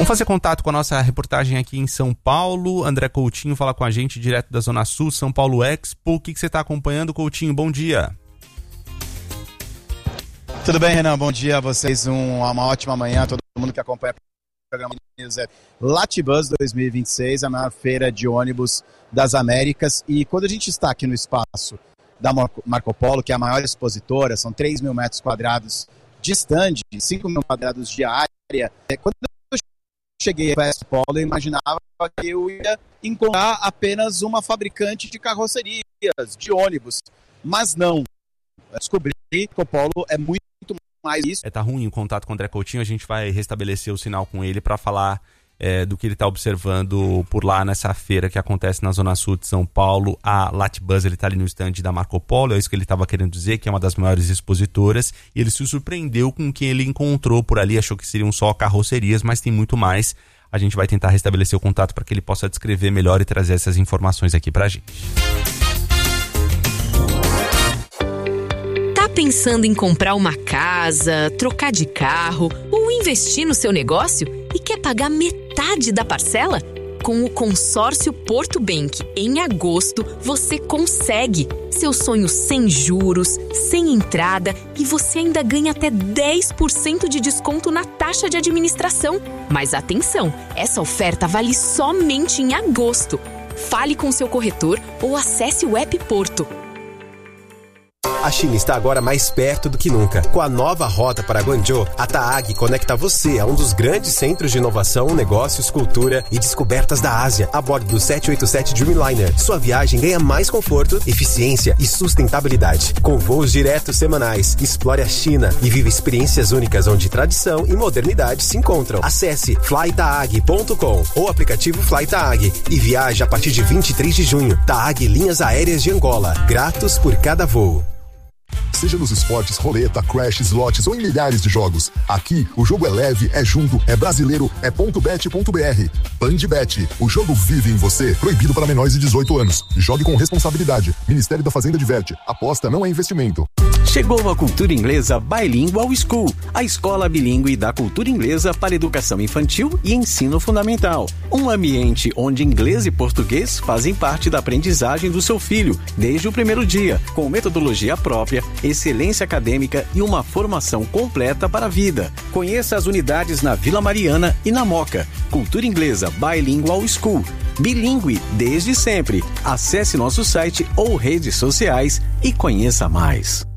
fazer contato com a nossa reportagem aqui em São Paulo. André Coutinho fala com a gente direto da Zona Sul, São Paulo Expo. O que você está acompanhando, Coutinho? Bom dia. Tudo bem, Renan? Bom dia a vocês. Uma ótima manhã a todo mundo que acompanha o programa Latibus 2026, a maior feira de ônibus das Américas. E quando a gente está aqui no espaço da Marco Polo, que é a maior expositora, são 3 mil metros quadrados de stand, 5 mil quadrados de área. Quando eu cheguei a Marco Polo, eu imaginava que eu ia encontrar apenas uma fabricante de carrocerias, de ônibus. Mas não. Eu descobri que Marco Polo é muito mais isso. Tá ruim o contato com o André Coutinho, a gente vai restabelecer o sinal com ele para falar do que ele está observando por lá nessa feira que acontece na Zona Sul de São Paulo. A Latibus, ele está ali no stand da Marco Polo, é isso que ele estava querendo dizer, que é uma das maiores expositoras, e ele se surpreendeu com o que ele encontrou por ali, achou que seriam só carrocerias, mas tem muito mais. A gente vai tentar restabelecer o contato para que ele possa descrever melhor e trazer essas informações aqui pra gente. Tá pensando em comprar uma casa, trocar de carro ou investir no seu negócio e quer pagar metade da parcela? Com o consórcio Porto Bank, em agosto, você consegue. Seu sonho sem juros, sem entrada e você ainda ganha até 10% de desconto na taxa de administração. Mas atenção, essa oferta vale somente em agosto. Fale com seu corretor ou acesse o app Porto. A China está agora mais perto do que nunca. Com a nova rota para Guangzhou, a TAAG conecta você a um dos grandes centros de inovação, negócios, cultura e descobertas da Ásia, a bordo do 787 Dreamliner. Sua viagem ganha mais conforto, eficiência e sustentabilidade. Com voos diretos semanais, explore a China e viva experiências únicas onde tradição e modernidade se encontram. Acesse flytaag.com ou aplicativo FlyTaag e viaje a partir de 23 de junho. TAAG Linhas Aéreas de Angola. Gratos por cada voo. Seja nos esportes, roleta, crash, slots ou em milhares de jogos. Aqui, o jogo é leve, é junto, é brasileiro, é .bet.br. Bandbet, o jogo vive em você. Proibido para menores de 18 anos. Jogue com responsabilidade. Ministério da Fazenda diverte. Aposta não é investimento. Chegou a Cultura Inglesa Bilingual School, a escola bilíngue da cultura inglesa para educação infantil e ensino fundamental. Um ambiente onde inglês e português fazem parte da aprendizagem do seu filho, desde o primeiro dia, com metodologia própria, excelência acadêmica e uma formação completa para a vida. Conheça as unidades na Vila Mariana e na Moca. Cultura Inglesa Bilingual School. Bilíngue desde sempre. Acesse nosso site ou redes sociais e conheça mais.